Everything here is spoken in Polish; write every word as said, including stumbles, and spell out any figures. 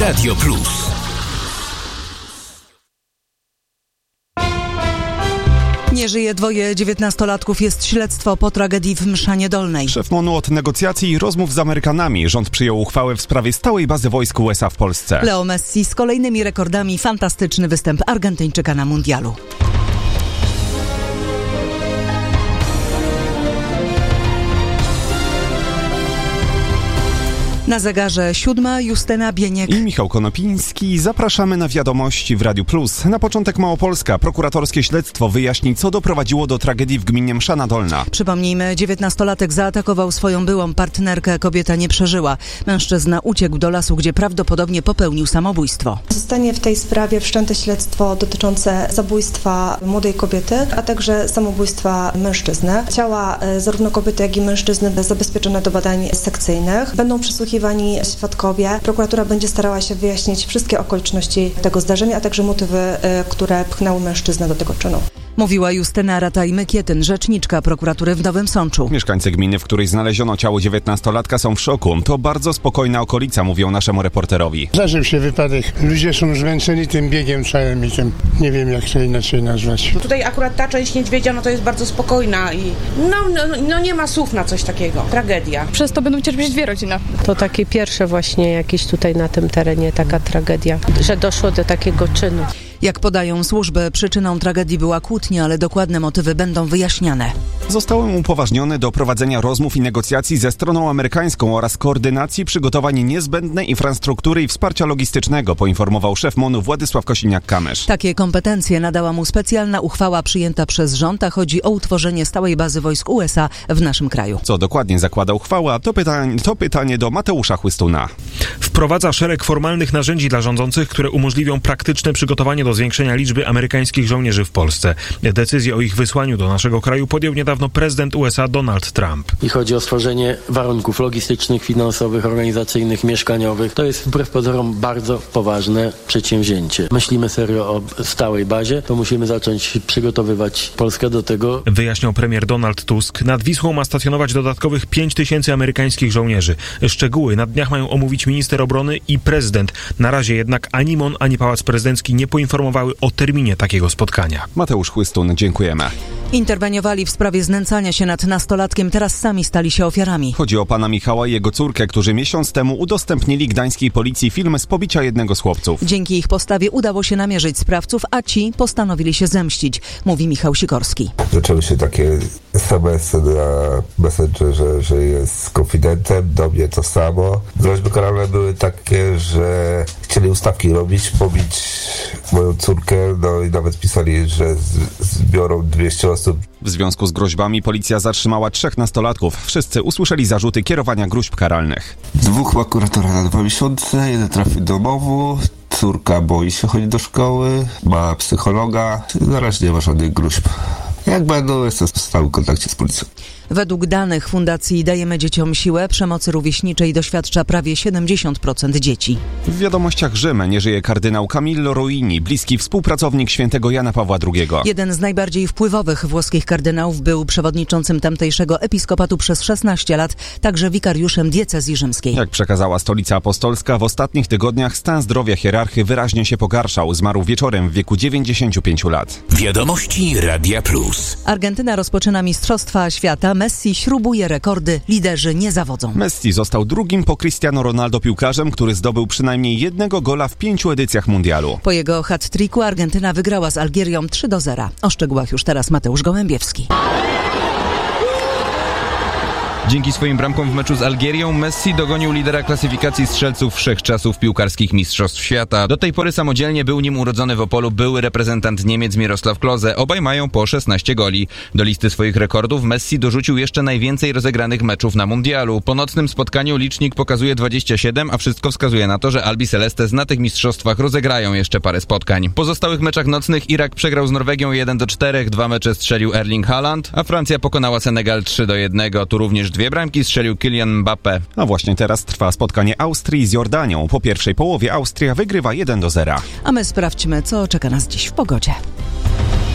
Radio Plus. Nie żyje dwoje dziewiętnastolatków, jest śledztwo po tragedii w Mszanie Dolnej. Szef M O N-u od negocjacji i rozmów z Amerykanami. Rząd przyjął uchwałę w sprawie stałej bazy wojsk U S A w Polsce. Leo Messi z kolejnymi rekordami, fantastyczny występ Argentyńczyka na mundialu. Na zegarze siódma, Justyna Bieniek i Michał Konopiński. Zapraszamy na wiadomości w Radiu Plus. Na początek Małopolska. Prokuratorskie śledztwo wyjaśni, co doprowadziło do tragedii w gminie Mszana Dolna. Przypomnijmy, dziewiętnastolatek zaatakował swoją byłą partnerkę, kobieta nie przeżyła. Mężczyzna uciekł do lasu, gdzie prawdopodobnie popełnił samobójstwo. Zostanie w tej sprawie wszczęte śledztwo dotyczące zabójstwa młodej kobiety, a także samobójstwa mężczyzny. Ciała zarówno kobiety, jak i mężczyzny zabezpieczone do badań sekcyjnych. Będą przesłuchiwani świadkowie. Prokuratura będzie starała się wyjaśnić wszystkie okoliczności tego zdarzenia, a także motywy, które pchnęły mężczyznę do tego czynu. Mówiła Justyna Rataj-Mykietyn, rzeczniczka prokuratury w Nowym Sączu. Mieszkańcy gminy, w której znaleziono ciało dziewiętnastolatka, są w szoku. To bardzo spokojna okolica, mówią naszemu reporterowi. Zdarzył się wypadek. Ludzie są zmęczeni tym biegiem całym i tym, nie wiem jak to inaczej nazwać. Tutaj akurat ta część Niedźwiedzia, no to jest bardzo spokojna i no, no, no nie ma słów na coś takiego. Tragedia. Przez to będą cierpieć dwie rodziny. To takie pierwsze właśnie jakieś tutaj na tym terenie taka tragedia, że doszło do takiego czynu. Jak podają służby, przyczyną tragedii była kłótnia, ale dokładne motywy będą wyjaśniane. Zostałem upoważniony do prowadzenia rozmów i negocjacji ze stroną amerykańską oraz koordynacji przygotowań niezbędnej infrastruktury i wsparcia logistycznego, poinformował szef M O N-u Władysław Kosiniak-Kamysz. Takie kompetencje nadała mu specjalna uchwała przyjęta przez rząd, a chodzi o utworzenie stałej bazy wojsk U S A w naszym kraju. Co dokładnie zakłada uchwała, to pytanie, to pytanie do Mateusza Chłystuna. Wprowadza szereg formalnych narzędzi dla rządzących, które umożliwią praktyczne przygotowanie do zwiększenia liczby amerykańskich żołnierzy w Polsce. Decyzję o ich wysłaniu do naszego kraju podjął niedawno prezydent U S A Donald Trump. I chodzi o stworzenie warunków logistycznych, finansowych, organizacyjnych, mieszkaniowych. To jest wbrew pozorom bardzo poważne przedsięwzięcie. Myślimy serio o stałej bazie, to musimy zacząć przygotowywać Polskę do tego. Wyjaśniał premier Donald Tusk. Nad Wisłą ma stacjonować dodatkowych pięć tysięcy amerykańskich żołnierzy. Szczegóły na dniach mają omówić minister obrony i prezydent. Na razie jednak ani M O N, ani Pałac Prezydencki nie poinformowały o terminie takiego spotkania. Mateusz Chłystun, dziękujemy. Interweniowali w sprawie znęcania się nad nastolatkiem, teraz sami stali się ofiarami. Chodzi o pana Michała i jego córkę, którzy miesiąc temu udostępnili gdańskiej policji film z pobicia jednego z chłopców. Dzięki ich postawie udało się namierzyć sprawców, a ci postanowili się zemścić, mówi Michał Sikorski. Zaczęły się takie es em esy na Messengerze, że jest konfidentem, do mnie to samo. Groźby karalne były takie, że chcieli ustawki robić, pobić moją córkę, no i nawet pisali, że z- zbiorą dwieście osób. W związku z groźbami policja zatrzymała trzech nastolatków. Wszyscy usłyszeli zarzuty kierowania groźb karalnych. Dwóch ma kuratora na dwa miesiące, jeden trafił do domu, córka boi się chodzić do szkoły, ma psychologa, na razie nie ma żadnych gruźb. Jak będą, jestem w stałym kontakcie z policją. Według danych Fundacji Dajemy Dzieciom Siłę przemocy rówieśniczej doświadcza prawie siedemdziesiąt procent dzieci. W wiadomościach Rzym nie żyje kardynał Camillo Ruini, bliski współpracownik świętego Jana Pawła drugiego. Jeden z najbardziej wpływowych włoskich kardynałów, był przewodniczącym tamtejszego episkopatu przez szesnaście lat, także wikariuszem diecezji rzymskiej. Jak przekazała Stolica Apostolska, w ostatnich tygodniach stan zdrowia hierarchy wyraźnie się pogarszał. Zmarł wieczorem w wieku dziewięćdziesięciu pięciu lat. Wiadomości Radia Plus. Argentyna rozpoczyna Mistrzostwa Świata. Messi śrubuje rekordy, liderzy nie zawodzą. Messi został drugim po Cristiano Ronaldo piłkarzem, który zdobył przynajmniej jednego gola w pięciu edycjach mundialu. Po jego hat-tricku Argentyna wygrała z Algierią trzy do zera. O szczegółach już teraz Mateusz Gołębiewski. Dzięki swoim bramkom w meczu z Algierią Messi dogonił lidera klasyfikacji strzelców wszechczasów piłkarskich Mistrzostw Świata. Do tej pory samodzielnie był nim urodzony w Opolu były reprezentant Niemiec Mirosław Klose. Obaj mają po szesnaście goli. Do listy swoich rekordów Messi dorzucił jeszcze najwięcej rozegranych meczów na mundialu. Po nocnym spotkaniu licznik pokazuje dwadzieścia siedem, a wszystko wskazuje na to, że Albi Celestes na tych mistrzostwach rozegrają jeszcze parę spotkań. Po pozostałych meczach nocnych Irak przegrał z Norwegią jeden do czterech, dwa mecze strzelił Erling Haaland, a Francja pokonała Senegal trzy do jednego. Tu również dwie bramki strzelił Kylian Mbappé. A właśnie teraz trwa spotkanie Austrii z Jordanią. Po pierwszej połowie Austria wygrywa jeden do zera. A my sprawdźmy, co czeka nas dziś w pogodzie.